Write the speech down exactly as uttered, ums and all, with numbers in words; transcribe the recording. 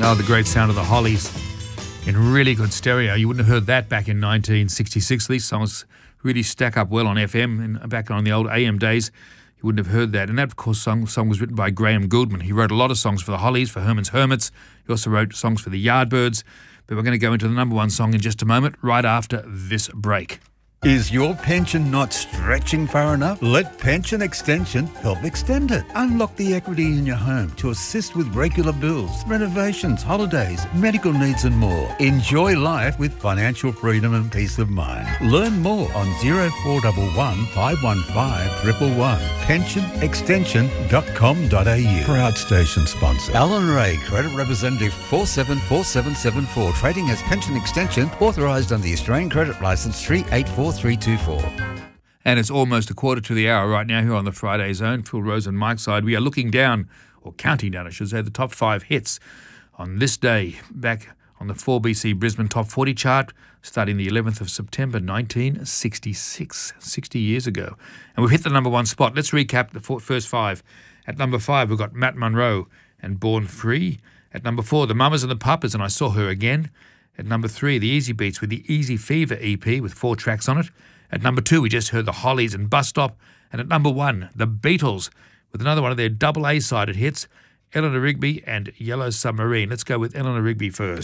Oh, the great sound of the Hollies in really good stereo. You wouldn't have heard that back in nineteen sixty-six. These songs really stack up well on F M, and back on the old A M days, you wouldn't have heard that. And that, of course, song, song was written by Graham Gouldman. He wrote a lot of songs for the Hollies, for Herman's Hermits. He also wrote songs for the Yardbirds. But we're going to go into the number one song in just a moment, right after this break. Is your pension not stretching far enough? Let Pension Extension help extend it. Unlock the equity in your home to assist with regular bills, renovations, holidays, medical needs and more. Enjoy life with financial freedom and peace of mind. Learn more on zero four one one, five one five, one one one. pension extension dot com dot a u. Proud station sponsor. Alan Ray, Credit Representative four seven four seven seven four. Trading as Pension Extension, authorised under the Australian Credit Licence three eight four three two four. And it's almost a quarter to the hour right now here on the Friday Zone. Phil Rose and Mike's side. We are looking down, or counting down, I should say, the top five hits on this day back on the four B C Brisbane Top forty chart, starting the eleventh of September nineteen sixty-six, sixty years ago. And we've hit the number one spot. Let's recap the first five. At number five, we've got Matt Monro and Born Free. At number four, The Mamas and the Papas and I Saw Her Again. At number three, the Easy Beats with the Easy Fever E P with four tracks on it. At number two, we just heard the Hollies and Bus Stop. And at number one, the Beatles with another one of their double A-sided hits, Eleanor Rigby and Yellow Submarine. Let's go with Eleanor Rigby first.